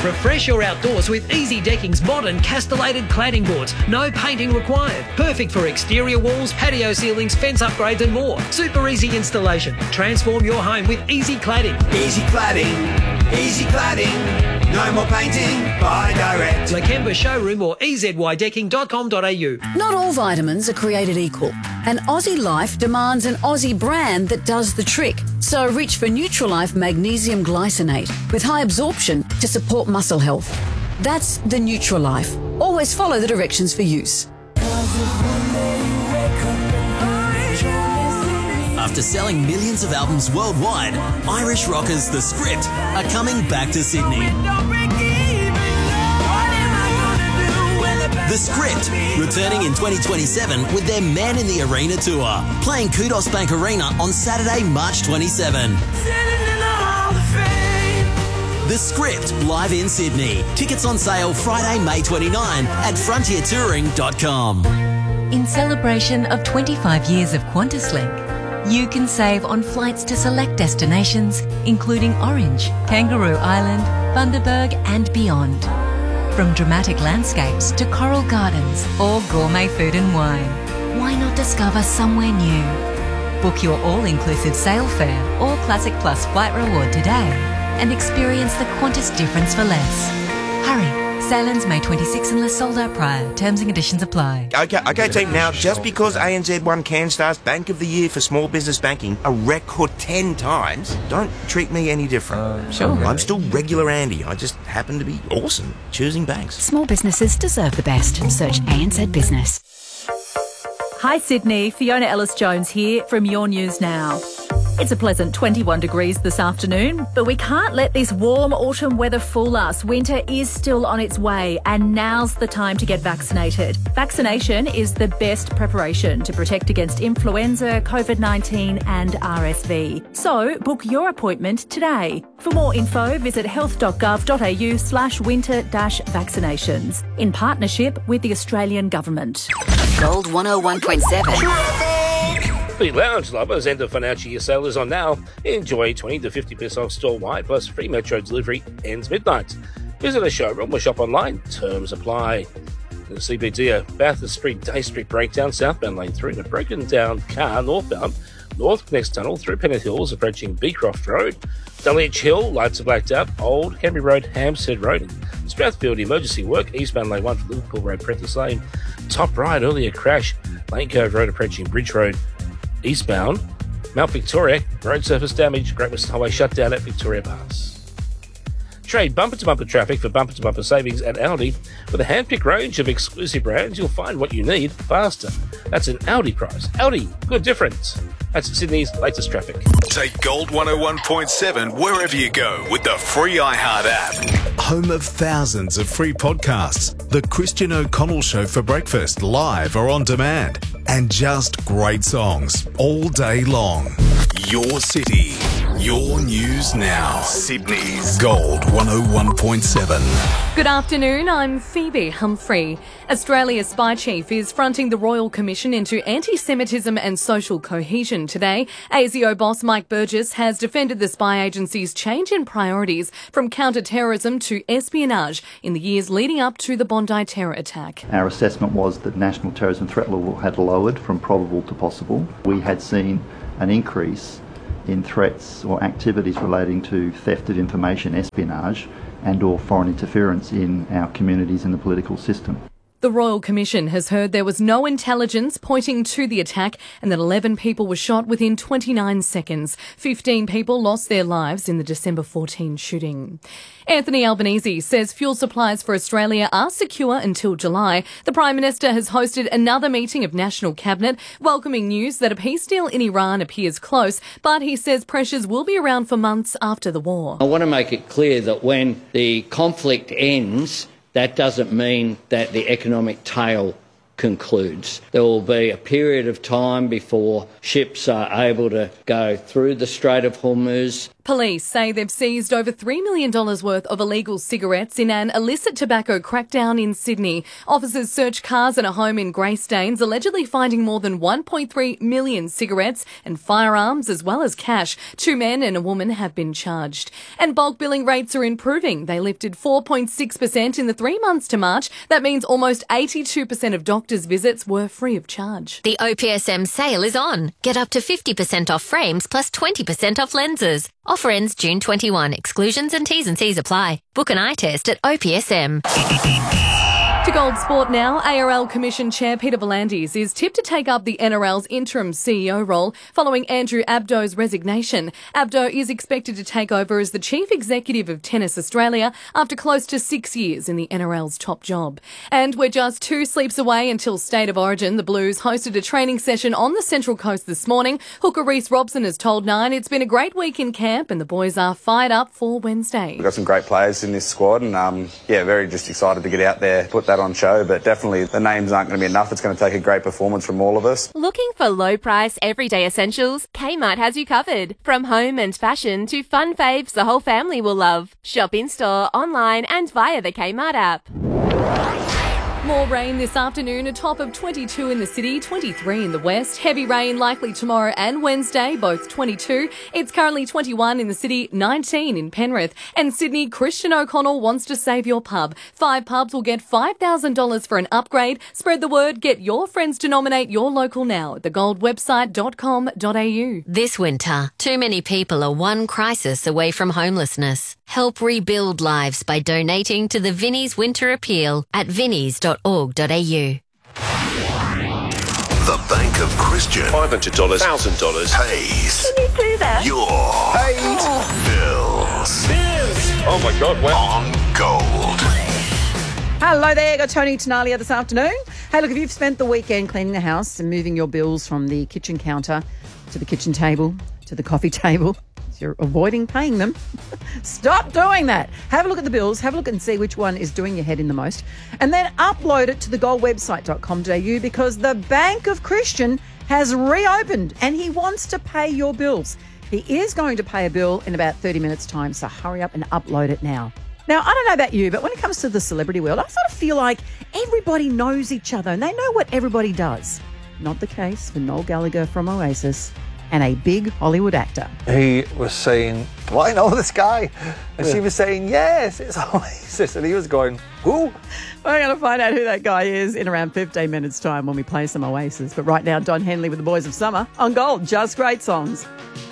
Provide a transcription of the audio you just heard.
Refresh your outdoors with Easy Decking's modern castellated cladding boards. No painting required. Perfect for exterior walls, patio ceilings, fence upgrades and more. Super easy installation. Transform your home with Easy Cladding. Easy Cladding. Easy Cladding. No more painting. Buy direct. Lakemba Showroom or ezydecking.com.au. Not all vitamins are created equal, and Aussie Life demands an Aussie brand that does the trick. So reach for Nutrilife Magnesium Glycinate with high absorption to support muscle health. That's the Nutrilife. Always follow the directions for use. After selling millions of albums worldwide, Irish rockers The Script are coming back to Sydney. The Script, returning in 2027 with their Man in the Arena tour, playing Kudos Bank Arena on Saturday, March 27. The Script, live in Sydney. Tickets on sale Friday, May 29 at frontiertouring.com. In celebration of 25 years of QantasLink, you can save on flights to select destinations, including Orange, Kangaroo Island, Bundaberg and beyond. From dramatic landscapes to coral gardens or gourmet food and wine, why not discover somewhere new? Book your all-inclusive sail fare or Classic Plus flight reward today and experience the Qantas difference for less. Hurry! Sail ends May 26 unless sold out prior. Terms and conditions apply. Okay, team. Now, just because ANZ won CanStar's Bank of the Year for small business banking a record 10 times, don't treat me any different. Sure. I'm still regular Andy. I just happen to be awesome choosing banks. Small businesses deserve the best. Search ANZ Business. Hi Sydney, Fiona Ellis-Jones here from Your News Now. It's a pleasant 21 degrees this afternoon, but we can't let this warm autumn weather fool us. Winter is still on its way, and now's the time to get vaccinated. Vaccination is the best preparation to protect against influenza, COVID-19 and RSV. So book your appointment today. For more info, visit health.gov.au/winter-vaccinations in partnership with the Australian Government. Gold 101.7. The Lounge Lovers end of financial year sale is on now. Enjoy 20 to 50% off store-wide plus free metro delivery ends midnight. Visit a showroom or shop online. Terms apply. The CBD of Bathurst Street, Day Street breakdown, southbound lane through, and a broken down car northbound, North Connects Tunnel through Pennant Hills approaching Beecroft Road. Dulwich Hill, lights are blacked out. Old Henry Road, Hampstead Road. And Strathfield, emergency work. Eastbound lane 1 for Liverpool Road, Prentice Lane. Top right, earlier crash. Lane Cove Road approaching Bridge Road. Eastbound, Mount Victoria, road surface damage, Great Western Highway shut down at Victoria Pass. Trade bumper-to-bumper traffic for bumper-to-bumper savings at Aldi. With a hand-picked range of exclusive brands, you'll find what you need faster. That's an Aldi price. Aldi, good difference. That's Sydney's latest traffic. Take Gold 101.7 wherever you go with the free iHeart app. Home of thousands of free podcasts. The Christian O'Connell Show for breakfast, live or on demand. And just great songs all day long. Your city, your news now. Sydney's Gold 101.7. Good afternoon, I'm Phoebe Humphrey. Australia's spy chief is fronting the Royal Commission into anti-Semitism and social cohesion today. ASIO boss Mike Burgess has defended the spy agency's change in priorities from counter-terrorism to espionage in the years leading up to the Bondi terror attack. Our assessment was that national terrorism threat level had lowered from probable to possible. We had seen an increase in threats or activities relating to theft of information, espionage, and or foreign interference in our communities and the political system. The Royal Commission has heard there was no intelligence pointing to the attack and that 11 people were shot within 29 seconds. 15 people lost their lives in the December 14 shooting. Anthony Albanese says fuel supplies for Australia are secure until July. The Prime Minister has hosted another meeting of National Cabinet, welcoming news that a peace deal in Iran appears close, but he says pressures will be around for months after the war. I want to make it clear that when the conflict ends, that doesn't mean that the economic tail concludes. There will be a period of time before ships are able to go through the Strait of Hormuz. Police say they've seized over $3 million worth of illegal cigarettes in an illicit tobacco crackdown in Sydney. Officers searched cars and a home in Greystanes, allegedly finding more than 1.3 million cigarettes and firearms as well as cash. 2 men and a woman have been charged. And bulk billing rates are improving. They lifted 4.6% in the 3 months to March. That means almost 82% of doctors' visits were free of charge. The OPSM sale is on. Get up to 50% off frames plus 20% off lenses. Offer ends June 21. Exclusions and T's and C's apply. Book an eye test at OPSM. To Gold Sport now, ARL Commission Chair Peter V'landys is tipped to take up the NRL's interim CEO role following Andrew Abdo's resignation. Abdo is expected to take over as the Chief Executive of Tennis Australia after close to 6 years in the NRL's top job. And we're just 2 sleeps away until State of Origin. The Blues hosted a training session on the Central Coast this morning. Hooker Reece Robson has told Nine it's been a great week in camp and the boys are fired up for Wednesday. We've got some great players in this squad and, very just excited to get out there, put that on show, but definitely the names aren't going to be enough. It's going to take a great performance from all of us. Looking for low price everyday essentials? Kmart has you covered. From home and fashion to fun faves the whole family will love. Shop in store, online and via the Kmart app. More rain this afternoon, a top of 22 in the city, 23 in the west. Heavy rain likely tomorrow and Wednesday, both 22. It's currently 21 in the city, 19 in Penrith. And Sydney, Christian O'Connell wants to save your pub. 5 pubs will get $5,000 for an upgrade. Spread the word, get your friends to nominate your local now at thegoldwebsite.com.au. This winter, too many people are one crisis away from homelessness. Help rebuild lives by donating to the Vinnie's Winter Appeal at vinnies.org.au. The Bank of Christian. $500, $1,000 pays. Can you do that? Your bills. Oh my God, wow. On Gold. Hello there, got Tony Tenalia this afternoon. Hey, look, if you've spent the weekend cleaning the house and moving your bills from the kitchen counter to the kitchen table to the coffee table, you're avoiding paying them, stop doing that. Have a look at the bills, have a look and see which one is doing your head in the most, and then upload it to thegoldwebsite.com.au because the Bank of Christian has reopened and he wants to pay your bills. He is going to pay a bill in about 30 minutes' time, so hurry up and upload it now. Now, I don't know about you, but when it comes to the celebrity world, I sort of feel like everybody knows each other and they know what everybody does. Not the case for Noel Gallagher from Oasis and a big Hollywood actor. He was saying, well, I know this guy. And she was saying, yes, it's Oasis. And he was going, who? We're going to find out who that guy is in around 15 minutes' time when we play some Oasis. But right now, Don Henley with the Boys of Summer on Gold. Just great songs.